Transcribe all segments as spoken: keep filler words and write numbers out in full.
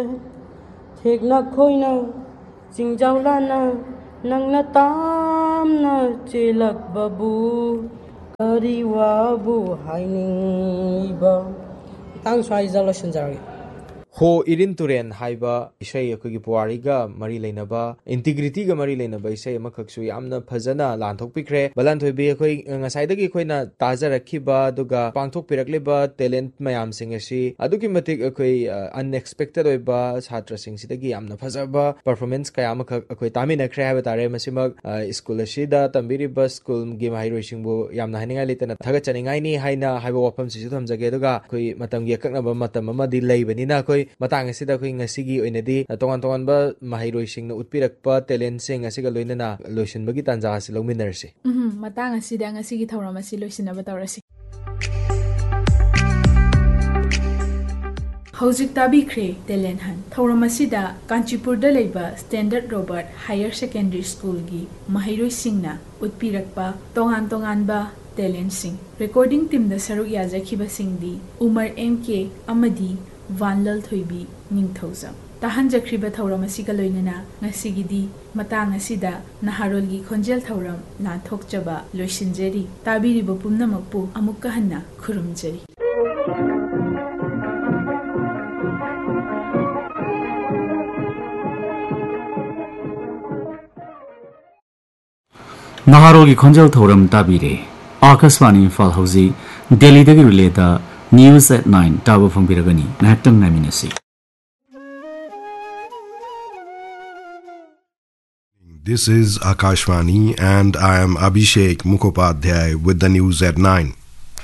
thekna khoina jingjawlana nangna tamna chelak babu ariwabu hainingiba tang swai jalo sinjari ho irin turen haiba isai akogi puariga mari leinaba integrity ga mari leinaba isai amakaksu yamna phajana lanthok pikre balan thoibi akoi ngasai dagi khoina tajarakhiba duga pangthok pirakleba talent mayam sing asi aduki matik akoi unexpected oiba chhatra sing sidagi yamna phajaba performance kaya amakak akoi tamina khre haiba tare masimak school asida tambiri bus school gi mahiroi singbu yamna haningai litana thaga chaningai ni haina haiba wafam sisu thamjage duga akoi matam gi kaknaba matam ama di leibani na akoi matang asida khoi ngasigi oinadi tongan tongan ba mahiroi singna utpirakpa talent sing asiga loinana loisin bagi tanja asi lominarsi mhm matang asida ngasigi thawram asi loisina ba tawrasi hojik tabi khre talent han thawram asida Kanchipur da leiba Standard Robert Higher Secondary School gi mahiroi singna utpirakpa tongan tongan ba talent sing recording team da saruk yajakhiba singdi Umar M K amadi Vanlal Thoibi Ningthauza tahan jakriba thawram asiga loinana ngasigidi matang asida naharolgi khonjel thawram na thokchaba loisinjeri tabiriba pumnamakpu amukka hanna khurumjeri naharolgi khonjel thawram tabire Akashvani Imphal hauji Delhi dagi relata News at nine Tawa Phambiragani Nahtang Naminasi. This is Akashvani and I am Abhishek Mukhopadhyay with the news at nine.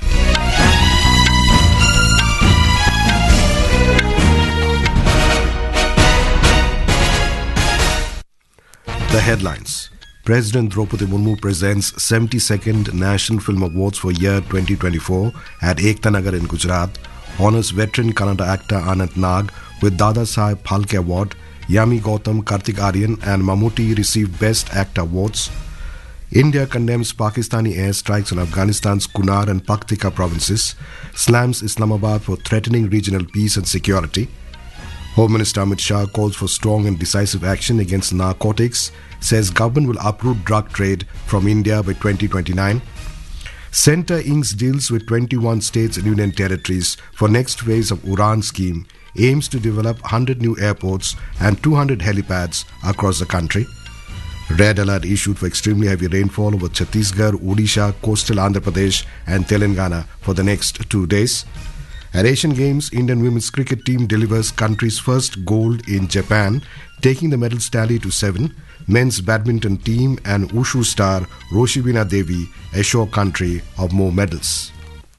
The headlines. President Draupadi Murmu presents seventy-second National Film Awards for year twenty twenty-four at Ekta Nagar in Gujarat, honors veteran Kannada actor Anant Nag with Dada Saheb Phalke Award. Yami Gautam, Kartik Aaryan and Mammootty received Best Actor awards. India condemns Pakistani airstrikes on Afghanistan's Kunar and Paktika provinces, slams Islamabad for threatening regional peace and security. Home Minister Amit Shah calls for strong and decisive action against narcotics, says government will uproot drug trade from India by twenty twenty-nine. Centre inks deals with twenty-one states and union territories for next phase of Uran scheme, aims to develop one hundred new airports and two hundred helipads across the country. Red alert issued for extremely heavy rainfall over Chhattisgarh, Odisha, coastal Andhra Pradesh and Telangana for the next two days. At Asian Games, Indian women's cricket team delivers country's first gold in Japan, taking the medals tally to seven. Men's badminton team and Wushu star Roshibina Devi assure country of more medals.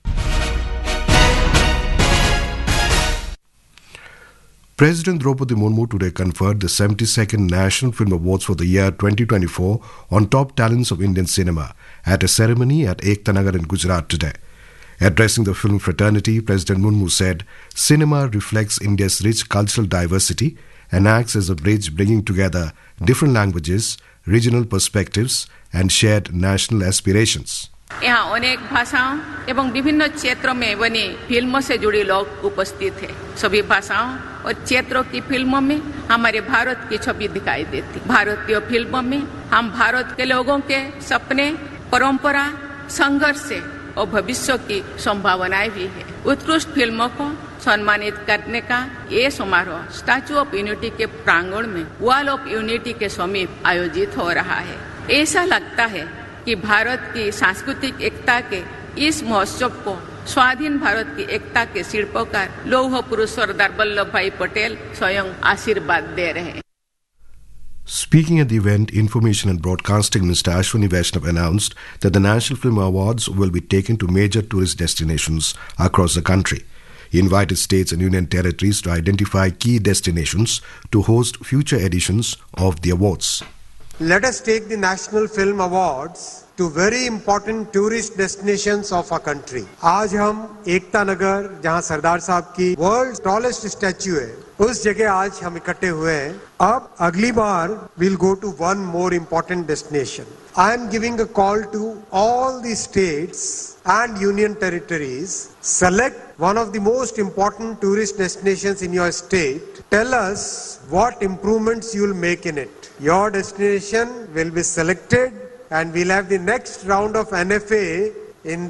President Draupadi Murmu today conferred the seventy-second National Film Awards for the year twenty twenty-four on top talents of Indian cinema at a ceremony at Ekta Nagar in Gujarat today. Addressing the film fraternity, President Murmu said, cinema reflects India's rich cultural diversity and acts as a bridge bringing together different languages, regional perspectives and shared national aspirations. यहाँ अनेक भाषाओं एवं विभिन्न क्षेत्रों में बनी फिल्मों से जुड़े लोग उपस्थित हैं। सभी भाषाओं और क्षेत्रों की फिल्मों में हमारे भारत की छवि दिखाई देती। भारतीय फिल्मों में हम भारत के लोगों के सपने, परंपरा, संघर्ष और भविष्य की संभावनाएं भी है। उत्कृष्ट फिल्मों को सम्मानित करने का ये समारोह स्टैच्यू ऑफ यूनिटी के प्रांगण में वॉल ऑफ यूनिटी के समीप आयोजित हो रहा है। ऐसा लगता है कि भारत की सांस्कृतिक एकता के इस महोत्सव को स्वाधीन भारत की एकता के शिल्पकार लौह पुरुष सरदार वल्लभ भाई पटेल स्वयं आशीर्वाद दे रहे हैं। Speaking at the event, Information and Broadcasting Minister Ashwini Vaishnav announced that the National Film Awards will be taken to major tourist destinations across the country. He invited states and union territories to identify key destinations to host future editions of the awards. Let us take the National Film Awards to very important tourist destinations of our country. आज हम एकता नगर, जहां सरदार साहब की world tallest statue है, उस जगह आज हम इकट्ठे हुए हैं। अब अगली बार we'll go to one more important destination. I am giving a call to all the states and union territories. Select one of the most important tourist destinations in your state. Tell us what improvements you will make in it. Your destination will be selected and we'll have the next round of N F A in